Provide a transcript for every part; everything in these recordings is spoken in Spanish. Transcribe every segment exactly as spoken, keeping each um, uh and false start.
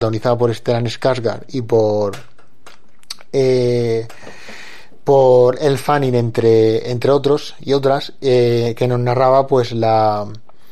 protagonizada por Stellan Skarsgård y por eh, por Elle Fanning, entre entre otros y otras, eh, que nos narraba pues la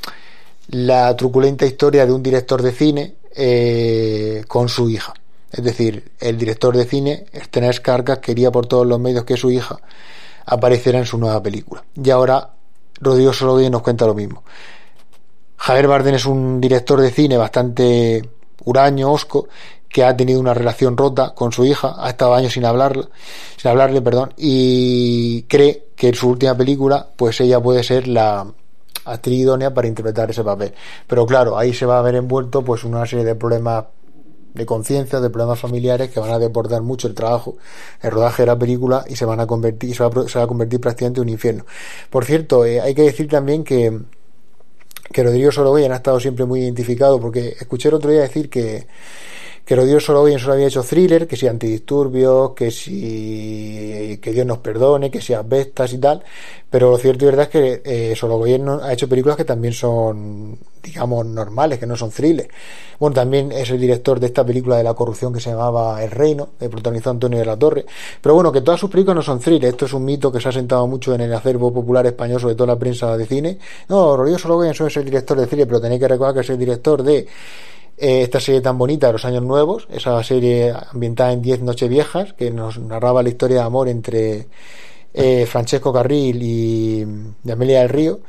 la truculenta historia de un director de cine eh, con su hija. Es decir, el director de cine, Stellan Skarsgård, quería por todos los medios que su hija apareciera en su nueva película. Y ahora Rodrigo Sorogoyen nos cuenta lo mismo. Javier Bardem es un director de cine bastante huraño, hosco, que ha tenido una relación rota con su hija, ha estado años sin hablarle, sin hablarle, perdón, y cree que en su última película, pues ella puede ser la actriz idónea para interpretar ese papel. Pero claro, ahí se va a ver envuelto pues una serie de problemas de conciencia, de problemas familiares que van a desbordar mucho el trabajo, el rodaje de la película, y se van a convertir, se va a, se va a convertir prácticamente en un infierno. Por cierto, eh, hay que decir también que que Rodrigo Sorogoyen ha estado siempre muy identificado, porque escuché el otro día decir que que Rodrigo Sorogoyen solo había hecho thriller, que si antidisturbios, que si que Dios nos perdone, que si asbestas y tal, pero lo cierto y verdad es que eh, Sorogoyen no, ha hecho películas que también son, digamos, normales, que no son thrillers. Bueno, también es el director de esta película de la corrupción que se llamaba El Reino, que protagonizó Antonio de la Torre, pero bueno, que todas sus películas no son thrillers. Esto es un mito que se ha sentado mucho en el acervo popular español, sobre todo la prensa de cine. No, Rodrigo Sorogoyen solo es el director de thriller, pero tenéis que recordar que es el director de Eh, esta serie tan bonita de los años nuevos, esa serie ambientada en diez noches viejas, que nos narraba la historia de amor entre eh, Francesco Carril y, y Amelia del Río,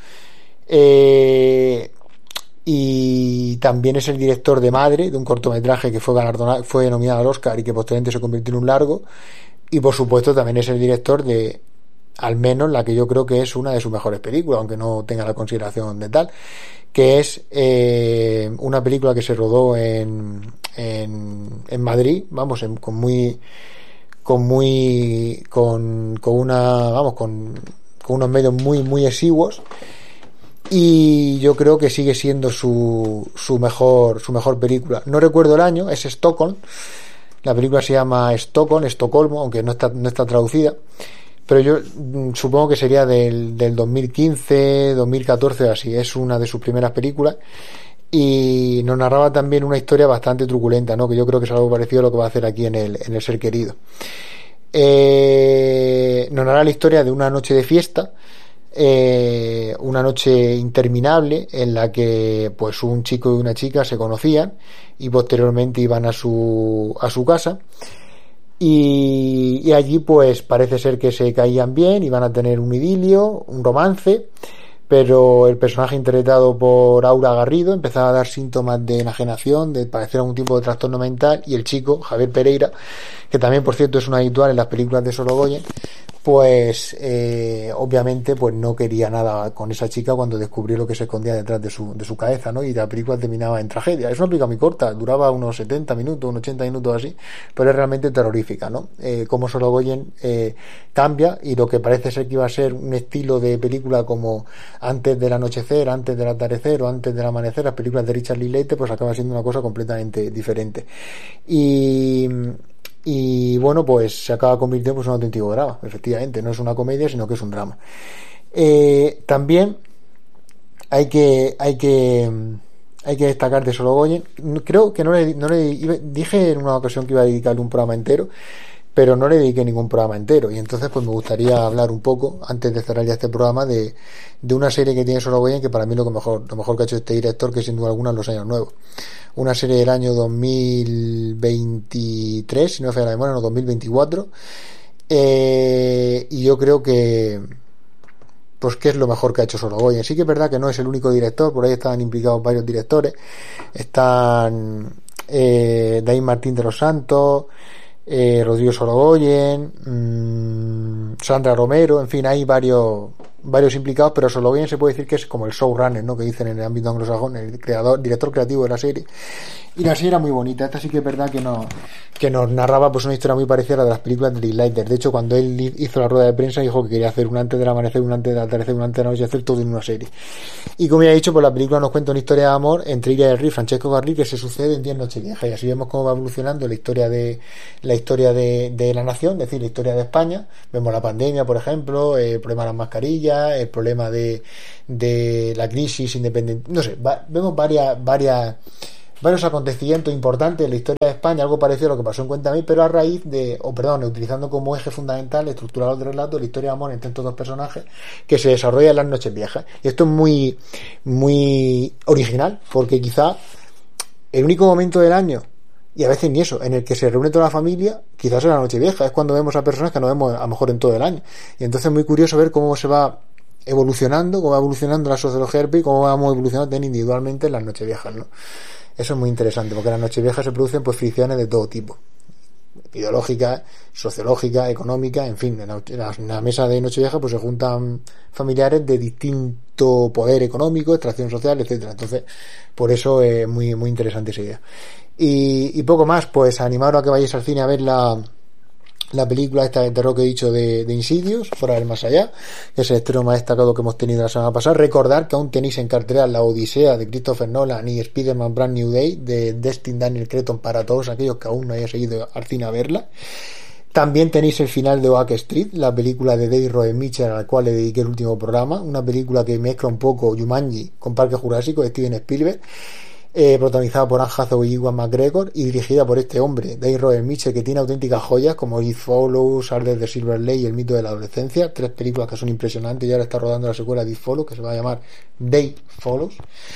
eh, y también es el director de Madre, de un cortometraje que fue galardonado, fue nominado al Oscar y que posteriormente se convirtió en un largo, y por supuesto también es el director de, al menos la que yo creo que es una de sus mejores películas, aunque no tenga la consideración de tal, que es eh, una película que se rodó en en, en Madrid, vamos, en, con muy con muy con, con una vamos con, con unos medios muy muy exiguos, y yo creo que sigue siendo su su mejor su mejor película. No recuerdo el año, es Stockholm. La película se llama Stockholm, Estocolmo, aunque no está no está traducida. Pero yo mmm, supongo que sería del, del dos mil quince, dos mil catorce o así. Es una de sus primeras películas y nos narraba también una historia bastante truculenta, ¿no? Que yo creo que es algo parecido a lo que va a hacer aquí en el, en el Ser Querido. Eh, nos narra la historia de una noche de fiesta, eh, una noche interminable en la que pues un chico y una chica se conocían y posteriormente iban a su, a su casa. Y, y allí pues parece ser que se caían bien, iban a tener un idilio, un romance, pero el personaje interpretado por Aura Garrido empezaba a dar síntomas de enajenación, de padecer algún tipo de trastorno mental, y el chico, Javier Pereira, que también por cierto es un habitual en las películas de Sorogoyen, pues eh, obviamente pues no quería nada con esa chica cuando descubrió lo que se escondía detrás de su, de su cabeza, ¿no? Y la película terminaba en tragedia. Es una película muy corta, duraba unos setenta minutos, unos ochenta minutos así, pero es realmente terrorífica, ¿no? Eh, como Sorogoyen eh, cambia, y lo que parece ser que iba a ser un estilo de película como Antes del anochecer, Antes del atardecer o Antes del amanecer, las películas de Richard Linklater, pues acaba siendo una cosa completamente diferente. Y y bueno, pues se acaba convirtiendo pues en un auténtico drama. Efectivamente, no es una comedia, sino que es un drama. Eh, también hay que hay que hay que destacar de Sorogoyen, creo que no le, no le iba, dije en una ocasión que iba a dedicarle un programa entero, pero no le dediqué ningún programa entero, y entonces pues me gustaría hablar un poco, antes de cerrar ya este programa, de, de una serie que tiene Sorogoyen, que para mí es lo que mejor, lo mejor que ha hecho este director, que sin duda alguna Los Años Nuevos. Una serie del año dos mil veintitrés, si no me falla la memoria, no, dos mil veinticuatro, eh, y yo creo que pues que es lo mejor que ha hecho Sorogoyen. Sí que es verdad que no es el único director, por ahí están implicados varios directores, están eh, David Martín de los Santos, eh, Rodrigo Sorogoyen, mmm, Sandra Romero, en fin, hay varios varios implicados, pero Sorogoyen se puede decir que es como el showrunner, ¿no? Que dicen en el ámbito anglosajón, el creador, director creativo de la serie. Y la serie era muy bonita. Esta sí que es verdad que no, que nos narraba pues una historia muy parecida a la de las películas de Linklater. De hecho, cuando él hizo la rueda de prensa, dijo que quería hacer un antes del amanecer, un antes del atardecer, un antes de la noche, hacer todo en una serie. Y como ya he dicho, pues la película nos cuenta una historia de amor entre Iria del Río y Francesco Carril, que se sucede en diez noches viejas, y así vemos cómo va evolucionando la historia de la historia de, de la nación, es decir, la historia de España. Vemos la pandemia, por ejemplo, el problema de las mascarillas, el problema de, de la crisis independiente, no sé, va, vemos varias varias varios acontecimientos importantes en la historia de España, algo parecido a lo que pasó en Cuéntame, pero a raíz de, o perdón, utilizando como eje fundamental, estructural del relato, la historia de amor entre estos dos personajes que se desarrolla en las noches viejas. Y esto es muy, muy original, porque quizá el único momento del año, y a veces ni eso, en el que se reúne toda la familia, quizás en la noche vieja, es cuando vemos a personas que no vemos a lo mejor en todo el año. Y entonces es muy curioso ver cómo se va evolucionando, cómo va evolucionando la sociología y cómo vamos evolucionando también individualmente en las noches viejas, ¿no? Eso es muy interesante, porque en las noches viejas se producen pues fricciones de todo tipo, ideológicas, sociológicas, económicas, en fin, en la, en la, en la mesa de Nochevieja pues se juntan familiares de distinto poder económico, extracción social, etcétera. Entonces, por eso es muy, muy interesante esa idea. Y, y poco más, pues animaros a que vayáis al cine a ver la, la película esta de terror que he dicho de, de Insidious, Fuera del Más Allá, que es el estreno más destacado que hemos tenido la semana pasada. Recordar que aún tenéis en cartelera La Odisea de Christopher Nolan y Spider-Man Brand New Day de Destin Daniel Cretton para todos aquellos que aún no hayan seguido al cine a verla. También tenéis el final de Oak Street, la película de David Robert Mitchell, al cual le dediqué el último programa, una película que mezcla un poco Jumanji con Parque Jurásico de Steven Spielberg, eh, protagonizada por Anne Hathaway y Ewan McGregor y dirigida por este hombre, David Robert Mitchell, que tiene auténticas joyas como It Follows, Ardes de Silver Lake y El mito de la adolescencia, tres películas que son impresionantes, y ahora está rodando la secuela de It Follows, que se va a llamar Day Follows.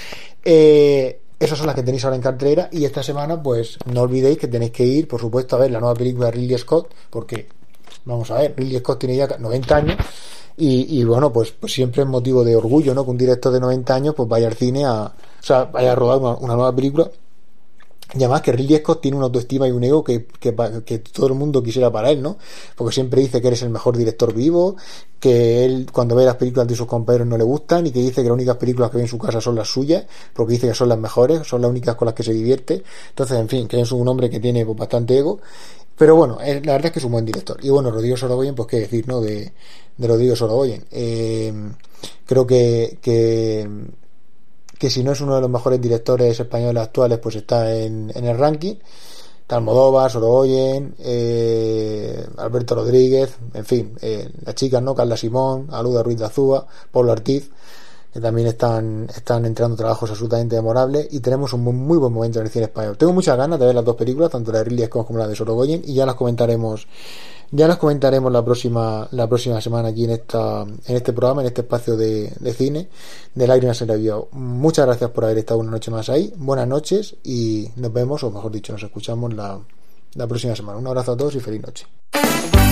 Eh, esas son las que tenéis ahora en cartelera, y esta semana pues no olvidéis que tenéis que ir, por supuesto, a ver la nueva película de Ridley Scott, porque vamos a ver, Ridley Scott tiene ya noventa años y, y bueno, pues, pues siempre es motivo de orgullo, ¿no?, que un director de noventa años pues vaya al cine a, o sea, vaya a rodar una, una nueva película. Y además que Ridley Scott tiene una autoestima y un ego que, que, que todo el mundo quisiera para él, ¿no? Porque siempre dice que eres el mejor director vivo, que él cuando ve las películas de sus compañeros no le gustan, y que dice que las únicas películas que ve en su casa son las suyas, porque dice que son las mejores, son las únicas con las que se divierte. Entonces, en fin, que es un hombre que tiene pues, bastante ego. Pero bueno, la verdad es que es un buen director. Y bueno, Rodrigo Sorogoyen, pues qué decir, ¿no? De, de Rodrigo Sorogoyen. Eh, creo que, que que si no es uno de los mejores directores españoles actuales, pues está en, en el ranking. Está Almodóvar, Sorogoyen, eh, Alberto Rodríguez, en fin, eh, las chicas, ¿no? Carla Simón, Aluda Ruiz de Azúa, Pablo Ortiz, que también están, están entregando trabajos absolutamente memorables, y tenemos un muy, muy buen momento en el cine español. Tengo muchas ganas de ver las dos películas, tanto la de Ridley Scott como la de Sorogoyen, y ya las comentaremos Ya las comentaremos la próxima la próxima semana aquí en esta en este programa, en este espacio de, de cine de Lágrimas en la Vida. Muchas gracias por haber estado una noche más ahí. Buenas noches y nos vemos, o mejor dicho, nos escuchamos la, la próxima semana. Un abrazo a todos y feliz noche.